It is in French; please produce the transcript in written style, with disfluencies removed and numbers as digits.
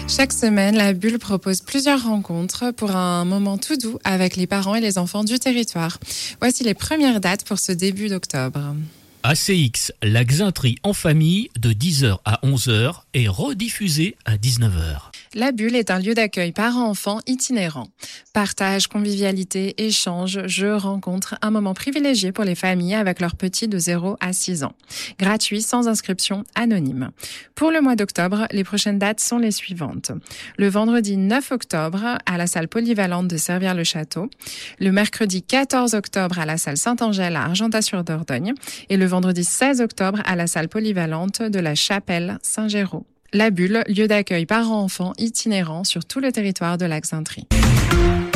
Chaque semaine, la Bulle propose plusieurs rencontres pour un moment tout doux avec les parents et les enfants du territoire. Voici les premières dates pour ce début d'octobre. ACX, la Xainterie en famille de 10h à 11h est rediffusée à 19h. La Bulle est un lieu d'accueil parents-enfants itinérant. Partage, convivialité, échange, jeux, rencontres, un moment privilégié pour les familles avec leurs petits de 0 à 6 ans. Gratuit, sans inscription, anonyme. Pour le mois d'octobre, les prochaines dates sont les suivantes. Le vendredi 9 octobre, à la salle polyvalente de Servières-le-Château. Le mercredi 14 octobre, à la salle Saint-Angèle à Argentat-sur-Dordogne. Et le vendredi 16 octobre, à la salle polyvalente de la Chapelle Saint-Géraud. La Bulle, lieu d'accueil parents-enfants itinérant sur tout le territoire de la Xainterie.